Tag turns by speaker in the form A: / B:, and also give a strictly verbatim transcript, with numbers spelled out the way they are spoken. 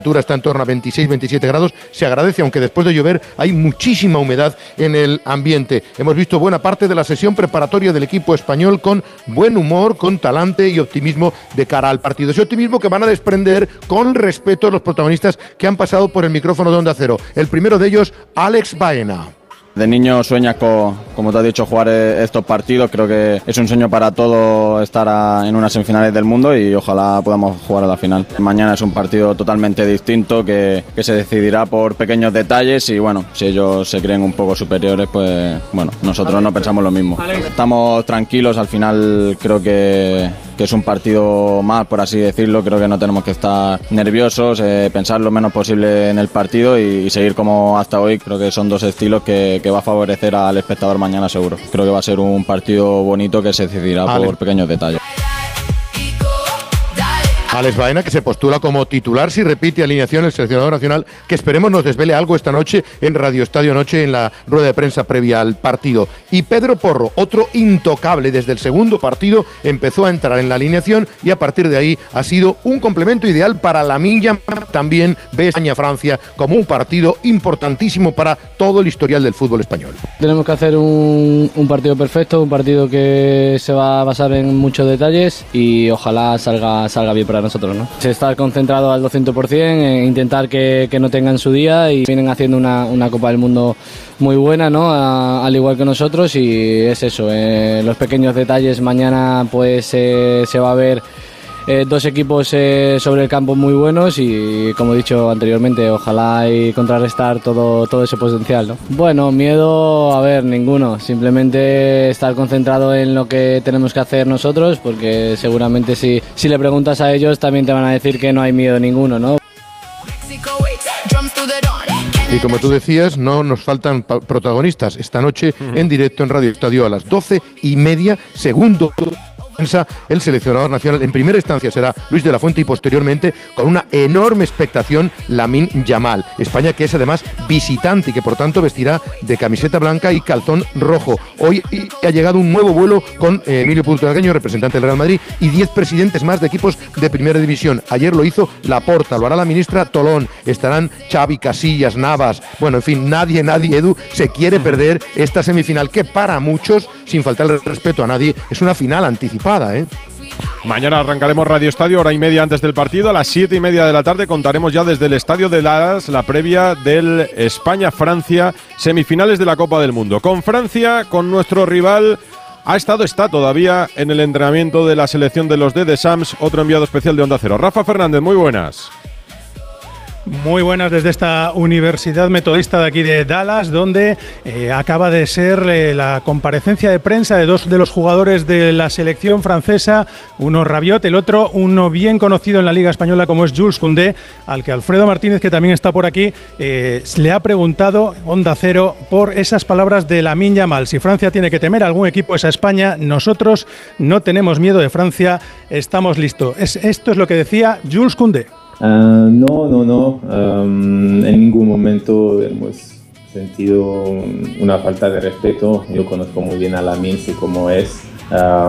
A: Está en torno a veintiséis veintisiete grados, se agradece, aunque después de llover hay muchísima humedad en el ambiente. Hemos visto buena parte de la sesión preparatoria del equipo español con buen humor, con talante y optimismo de cara al partido. Ese optimismo que van a desprender con respeto a los protagonistas que han pasado por el micrófono de Onda Cero. El primero de ellos, Alex Baena.
B: De niño sueñas, con, como te has dicho, jugar estos partidos. Creo que es un sueño para todos estar a, en unas semifinales del mundo y ojalá podamos jugar a la final. Mañana es un partido totalmente distinto que, que se decidirá por pequeños detalles y bueno, si ellos se creen un poco superiores, pues bueno, nosotros no pensamos lo mismo. Estamos tranquilos, al final creo que, que es un partido más, por así decirlo. Creo que no tenemos que estar nerviosos, eh, pensar lo menos posible en el partido y, y seguir como hasta hoy. Creo que son dos estilos que que va a favorecer al espectador mañana seguro. Creo que va a ser un partido bonito que se decidirá vale. por pequeños detalles.
A: Alex Baena, que se postula como titular si repite alineación el seleccionador nacional, que esperemos nos desvele algo esta noche en Radio Estadio Noche en la rueda de prensa previa al partido. Y Pedro Porro, otro intocable desde el segundo partido, empezó a entrar en la alineación y a partir de ahí ha sido un complemento ideal para Lamine Yamal. También ve España-Francia como un partido importantísimo para todo el historial del fútbol español.
C: Tenemos que hacer un, un partido perfecto, un partido que se va a basar en muchos detalles y ojalá salga, salga bien para nosotros, ¿no? Estar concentrado al doscientos por ciento, e intentar que, que no tengan su día y vienen haciendo una, una Copa del Mundo muy buena, ¿no? A, al igual que nosotros y es eso, eh, los pequeños detalles. Mañana pues eh, se va a ver eh, dos equipos eh, sobre el campo muy buenos y como he dicho anteriormente, ojalá y contrarrestar todo, todo ese potencial, ¿no? Bueno, miedo, a ver, ninguno, simplemente estar concentrado en lo que tenemos que hacer nosotros, porque seguramente si, si le preguntas a ellos también te van a decir que no hay miedo ninguno, ¿no?
A: Y como tú decías, no nos faltan protagonistas. Esta noche uh-huh. en directo en Radio Estadio a las doce y media, segundo el seleccionador nacional. En primera instancia será Luis de la Fuente y posteriormente, con una enorme expectación, Lamine Yamal. España que es además visitante y que por tanto vestirá de camiseta blanca y calzón rojo. Hoy ha llegado un nuevo vuelo con eh, Emilio Putellangueño, representante del Real Madrid, y diez presidentes más de equipos de primera división. Ayer lo hizo Laporta, lo hará la ministra Tolón, estarán Xavi, Casillas, Navas, bueno, en fin, nadie, nadie, Edu, se quiere perder esta semifinal que para muchos, sin faltar el respeto a nadie, es una final anticipada. ¿Eh?
D: Mañana arrancaremos Radio Estadio, hora y media antes del partido. A las siete y media de la tarde contaremos ya desde el Estadio de Dallas la previa del España-Francia, semifinales de la Copa del Mundo. Con Francia, con nuestro rival, ha estado, está todavía en el entrenamiento de la selección de los D de Sams, otro enviado especial de Onda Cero. Rafa Fernández, muy buenas.
E: Muy buenas desde esta Universidad Metodista de aquí de Dallas, donde eh, acaba de ser eh, la comparecencia de prensa de dos de los jugadores de la selección francesa, uno Rabiot, el otro uno bien conocido en la Liga Española como es Jules Koundé, al que Alfredo Martínez, que también está por aquí, eh, le ha preguntado Onda Cero por esas palabras de Lamine Yamal. Si Francia tiene que temer a algún equipo es a España, nosotros no tenemos miedo de Francia, estamos listos. Es, esto es lo que decía Jules Koundé.
F: Uh, no, no, no. Um, en ningún momento hemos sentido una falta de respeto. Yo conozco muy bien a Lamine, sé cómo es. Uh,